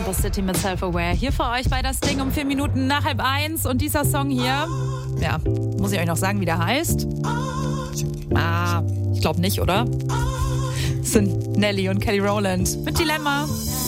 The City mit Self-Aware. Hier für euch bei das Ding um 4 Minuten nach 12:30. Und dieser Song hier, ja, muss ich euch noch sagen, wie der heißt? Ich glaube nicht, oder? Das sind Nelly und Kelly Rowland mit Dilemma.